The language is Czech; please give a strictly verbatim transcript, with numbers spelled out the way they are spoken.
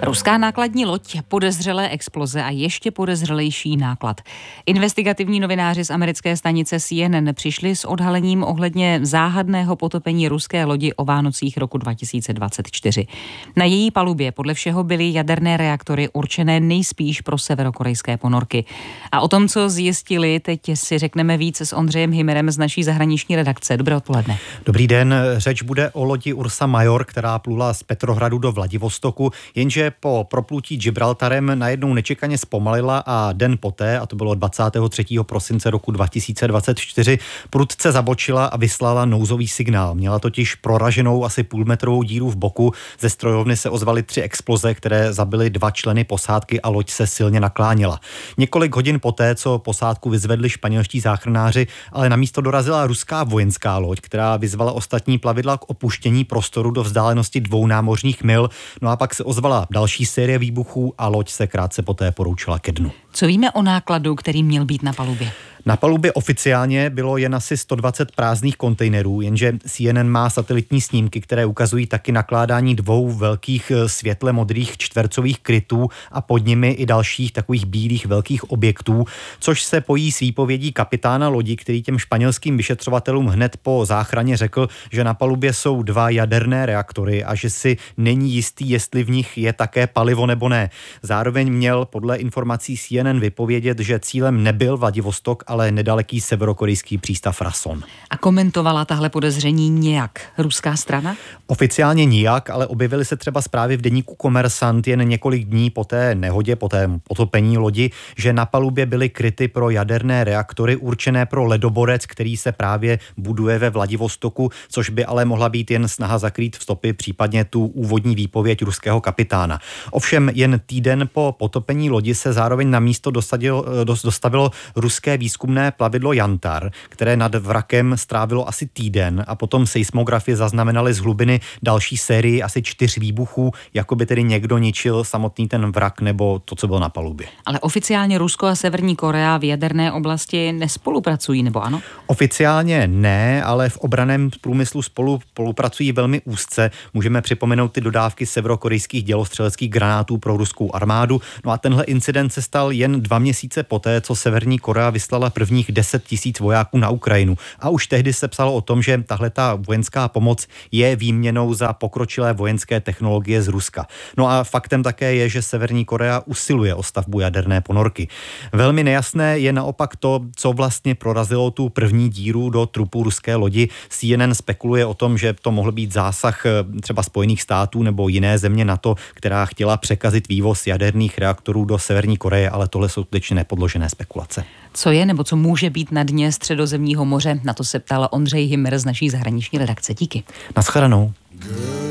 Ruská nákladní loď, podezřelé exploze a ještě podezřelejší náklad. Investigativní novináři z americké stanice C N N přišli s odhalením ohledně záhadného potopení ruské lodi o Vánocích roku dva tisíce dvacet čtyři. Na její palubě podle všeho byly jaderné reaktory určené nejspíš pro severokorejské ponorky. A o tom, co zjistili, teď si řekneme víc s Ondřejem Himmerem z naší zahraniční redakce. Dobré odpoledne. Dobrý den, řeč bude o lodi Ursa Major, která plula z Petrohradu do Vladivostoku, jenže po proplutí Gibraltarem najednou nečekaně zpomalila a den poté, a to bylo dvacátého třetího prosince roku dva tisíce dvacet čtyři, prudce zabočila a vyslala nouzový signál. Měla totiž proraženou asi půlmetrovou díru v boku, ze strojovny se ozvaly tři exploze, které zabily dva členy posádky a loď se silně nakláněla. Několik hodin poté, co posádku vyzvedli španělští záchranáři, ale na místo dorazila ruská vojenská loď, která vyzvala ostatní plavidla k opuštění prostoru do vzdálenosti dvou námořních mil. No a pak se ozvala další série výbuchů a loď se krátce poté poroučila ke dnu. Co víme o nákladu, který měl být na palubě? Na palubě oficiálně bylo jen asi sto dvacet prázdných kontejnerů, jenže C N N má satelitní snímky, které ukazují taky nakládání dvou velkých světle modrých čtvercových krytů a pod nimi i dalších takových bílých velkých objektů, což se pojí s výpovědí kapitána lodi, který těm španělským vyšetřovatelům hned po záchraně řekl, že na palubě jsou dva jaderné reaktory a že si není jistý, jestli v nich je také palivo nebo ne. Zároveň měl podle informací C N N vypovědět, že cílem nebyl Vladivostok, ale nedaleký severokorejský přístav Rason. A komentovala tahle podezření nějak ruská strana? Oficiálně nijak, ale objevily se třeba zprávy v deníku Komersant jen několik dní po té nehodě, po té potopení lodi, že na palubě byly kryty pro jaderné reaktory určené pro ledoborec, který se právě buduje ve Vladivostoku, což by ale mohla být jen snaha zakrýt vstopy, případně tu úvodní výpověď ruského kapitána. Ovšem jen týden po potopení lodi se zároveň na místo dostavilo, dostavilo ruské výzkumné plavidlo Jantar, které nad vrakem strávilo asi týden a potom seismografie zaznamenaly z hlubiny další sérii asi čtyř výbuchů, jako by tedy někdo ničil samotný ten vrak nebo to, co bylo na palubě. Ale oficiálně Rusko a Severní Korea v jaderné oblasti nespolupracují, nebo ano? Oficiálně ne, ale v obranném průmyslu spolu spolupracují velmi úzce. Můžeme připomenout ty dodávky severokorejských dělostřeleckých granátů pro ruskou armádu. No a tenhle incident se stal jen dva měsíce poté, co Severní Korea vyslala prvních deset tisíc vojáků na Ukrajinu. A už tehdy se psalo o tom, že tahle ta vojenská pomoc je výměnou za pokročilé vojenské technologie z Ruska. No a faktem také je, že Severní Korea usiluje o stavbu jaderné ponorky. Velmi nejasné je naopak to, co vlastně prorazilo tu první díru do trupu ruské lodi. C N N spekuluje o tom, že to mohl být zásah třeba Spojených států nebo jiné země NATO, která chtěla překazit vývoz jaderných reaktorů do Severní Koreje, ale tohle jsou skutečně nepodložené spekulace. Co je nebo co může být na dně Středozemního moře? Na to se ptal Ondřej Himmer z naší zahraniční redakce. Díky. Naschledanou.